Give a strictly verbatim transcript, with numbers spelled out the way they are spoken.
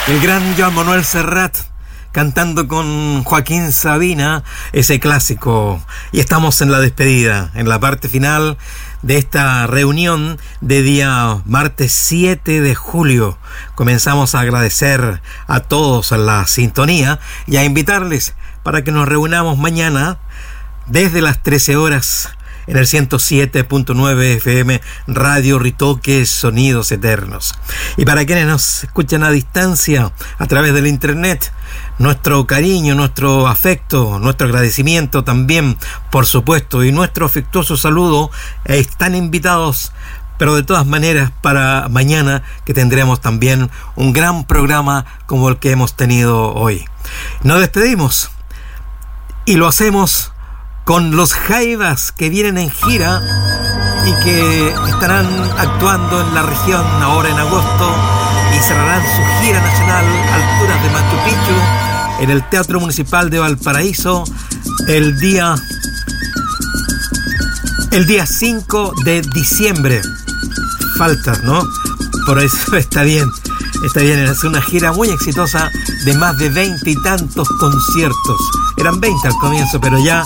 El gran Joan Manuel Serrat cantando con Joaquín Sabina ese clásico. Y estamos en la despedida, en la parte final de esta reunión de día martes siete de julio. Comenzamos a agradecer a todos la sintonía y a invitarles para que nos reunamos mañana desde las trece horas en el ciento siete punto nueve F M Radio Ritoque, Sonidos Eternos. Y para quienes nos escuchan a distancia a través del internet, nuestro cariño, nuestro afecto, nuestro agradecimiento también, por supuesto, y nuestro afectuoso saludo. Están invitados, pero de todas maneras, para mañana, que tendremos también un gran programa como el que hemos tenido hoy. Nos despedimos y lo hacemos con los Jaivas, que vienen en gira y que estarán actuando en la región ahora en agosto y cerrarán su gira nacional alturas de Machu Picchu en el Teatro Municipal de Valparaíso el día el día cinco de diciembre. Falta, ¿no? Por eso está bien. Está bien, es una gira muy exitosa de más de veinte y tantos conciertos. Eran veinte al comienzo, pero ya